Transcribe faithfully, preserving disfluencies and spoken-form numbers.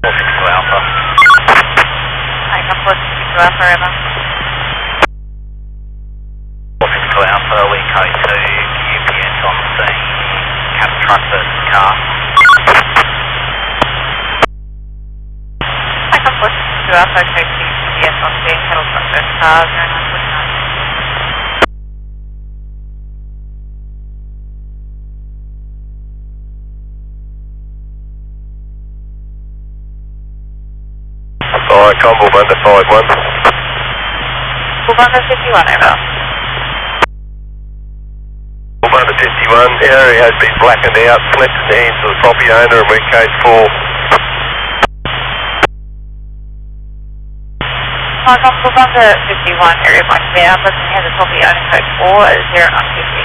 four six two Alpha. Take up four six two Alpha, over. four six two Alpha, we code to U P S on scene, cab truck versus car. Take up four six two Alpha, code to U P S on scene, cattle truck versus car, zero nine four nine. Alright, Combo Bunder five one. Bullbunder fifty-one, over. Bullbunder fifty-one, area has been blackened out, left in the hands of the property owner and we're case four. Hi, Bullbunder fifty-one, area blackened out, left in the hands of property owner, code four, zero nine two zero.